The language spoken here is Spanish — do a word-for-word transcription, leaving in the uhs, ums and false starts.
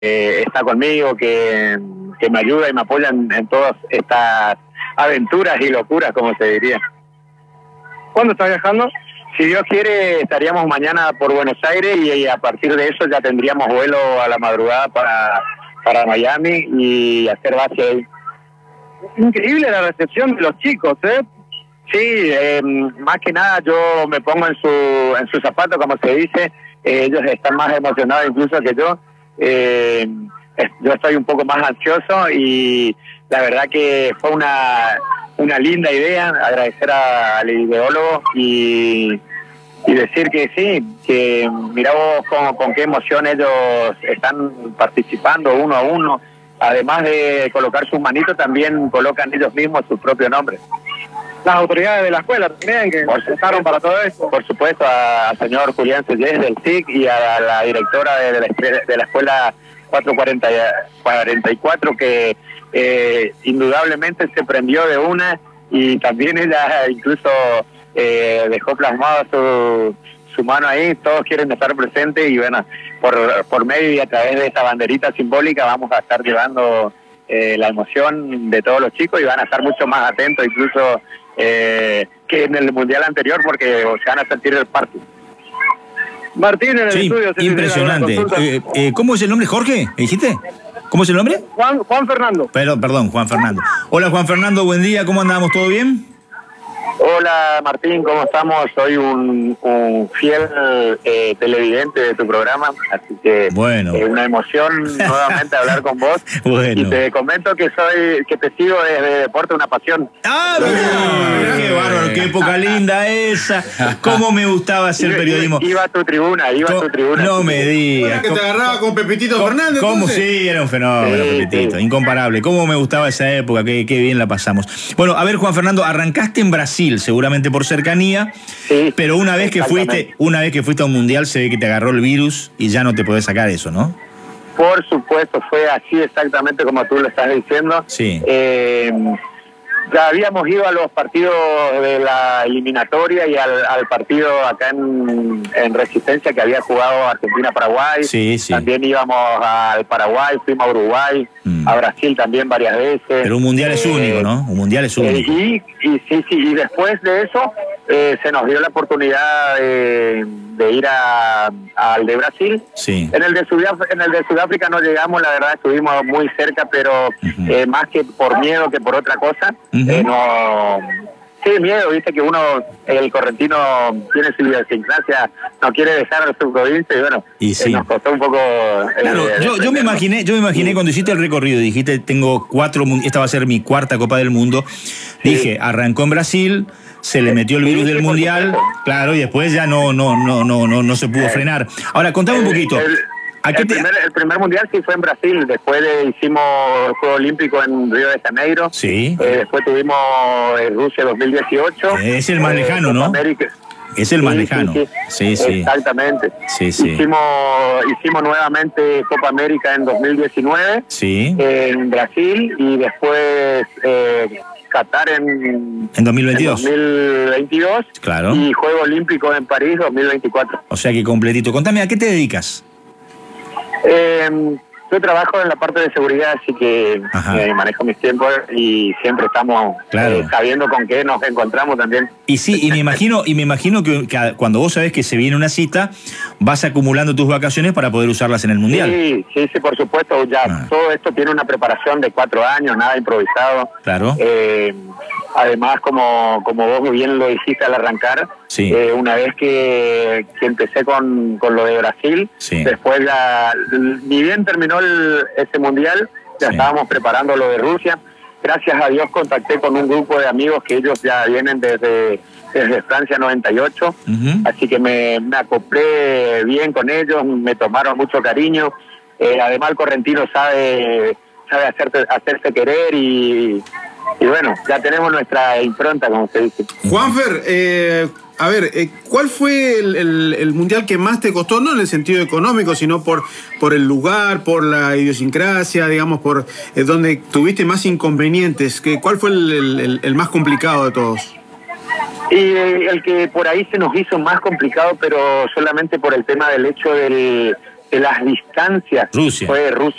eh, está conmigo, que, que me ayuda y me apoya en, en todas estas aventuras y locuras, como se diría. ¿Cuándo estás viajando? Si Dios quiere, estaríamos mañana por Buenos Aires y, y a partir de eso ya tendríamos vuelo a la madrugada para, para Miami y hacer base ahí. Increíble la recepción de los chicos, ¿eh? Sí, eh, más que nada yo me pongo en su en sus zapatos, como se dice. Eh, ellos están más emocionados incluso que yo. Eh, yo estoy un poco más ansioso y la verdad que fue una, una linda idea. Agradecer a, al ideólogo y, y decir que sí, que mirá vos con, con qué emoción ellos están participando uno a uno. Además de colocar sus manitos, también colocan ellos mismos su propio nombre. Las autoridades de la escuela también, que aceptaron para todo esto. Por supuesto, al señor Julián Sellés del S I C y a la directora de la, de la escuela cuatro cuarenta y cuatro, que eh, indudablemente se prendió de una y también ella incluso eh, dejó plasmada su, su mano ahí. Todos quieren estar presentes y bueno, por, por medio y a través de esta banderita simbólica vamos a estar llevando eh, la emoción de todos los chicos y van a estar mucho más atentos incluso Eh, que en el mundial anterior, porque se van a sentir el partido. Martín en el sí, estudio. Impresionante. Eh, eh, ¿Cómo es el nombre, Jorge? ¿Me dijiste? ¿Cómo es el nombre? Juan, Juan Fernando. Perdón, perdón, Juan Fernando. Hola, Juan Fernando, buen día. ¿Cómo andamos? ¿Todo bien? Hola Martín, ¿cómo estamos? Soy un, un fiel eh, televidente de tu programa, así que bueno. es eh, una emoción nuevamente hablar con vos. Bueno. Y te comento que soy que te sigo desde Deporte Una Pasión. ¡Ah, mira! ¡Qué bárbaro! ¡Qué época linda esa! ¿Cómo me gustaba hacer periodismo? Iba a tu tribuna, iba a tu tribuna. No me digas. Que te agarraba con Pepitito ¿Cómo, Fernández. ¿Cómo sí? Era un fenómeno, sí, Pepitito. Sí. Incomparable. ¿Cómo me gustaba esa época? Qué, qué bien la pasamos. Bueno, a ver, Juan Fernando, arrancaste en Brasil, seguramente por cercanía, sí, pero una vez que fuiste, una vez que fuiste a un mundial se ve que te agarró el virus y ya no te podés sacar eso, ¿no? Por supuesto, fue así exactamente como tú lo estás diciendo. Sí. Eh, ya habíamos ido a los partidos de la eliminatoria y al, al partido acá en, en Resistencia que había jugado Argentina-Paraguay. Sí, sí. También íbamos al Paraguay, fuimos a Uruguay, mm. a Brasil también varias veces. Pero un mundial eh, es único, ¿no? Un mundial es único. Eh, y, y sí, sí, y después de eso eh, se nos dio la oportunidad de, de ir a, al de Brasil. Sí. En el de Sudáfrica, en el de Sudáfrica no llegamos, la verdad estuvimos muy cerca, pero uh-huh. eh, más que por miedo que por otra cosa. Uh-huh. Eh, no, sí, miedo, viste que uno, el correntino tiene su idiosincrasia, no quiere dejar a su provincia y bueno, y sí. eh, nos costó un poco. Claro, eh, yo, yo me imaginé, yo me imaginé sí. cuando hiciste el recorrido, dijiste tengo cuatro, esta va a ser mi cuarta Copa del Mundo. Sí. Dije, arrancó en Brasil, se le metió el virus sí, del mundial, claro, y después ya no, no, no, no, no, no se pudo eh, frenar. Ahora, contame el, un poquito. El, ¿A qué el, te... primer, el primer mundial sí fue en Brasil, después de, hicimos el Juego Olímpico en Río de Janeiro, sí. eh, después tuvimos en Rusia dos mil dieciocho. Es el más eh, lejano, ¿no? América. Es el más sí, lejano. Sí, sí, sí. Exactamente. Sí, sí. Hicimos, hicimos nuevamente Copa América en dos mil diecinueve, sí. en Brasil, y después eh, Qatar en, en dos mil veintidós. En dos mil veintidós. Claro. Y Juego Olímpico en París dos mil veinticuatro. O sea que completito. Contame, ¿a qué te dedicas? Eh, yo trabajo en la parte de seguridad, así que eh, manejo mis tiempos y siempre estamos claro. eh, sabiendo con qué nos encontramos también. Y sí, y me imagino, y me imagino que, que cuando vos sabés que se viene una cita, vas acumulando tus vacaciones para poder usarlas en el mundial. Sí, sí, sí, por supuesto. Ya ah. todo esto tiene una preparación de cuatro años, nada improvisado. Claro. Eh, además, como, como vos bien lo dijiste al arrancar, sí. eh, una vez que, que empecé con, con lo de Brasil, sí. después la, ni bien terminó el, ese mundial, ya sí. estábamos preparando lo de Rusia. Gracias a Dios contacté con un grupo de amigos que ellos ya vienen desde, desde Francia noventa y ocho, uh-huh. así que me, me acoplé bien con ellos, me tomaron mucho cariño. Eh, además el correntino sabe, sabe hacerte, hacerse querer y... Y bueno, ya tenemos nuestra impronta, como se dice. Juanfer, eh, a ver, eh, ¿cuál fue el, el, el mundial que más te costó? No en el sentido económico, sino por, por el lugar, por la idiosincrasia, digamos, por eh, donde tuviste más inconvenientes. ¿Qué, ¿Cuál fue el, el, el más complicado de todos? Y el, el que por ahí se nos hizo más complicado, pero solamente por el tema del hecho del, de las distancias Rusia. fue Rusia.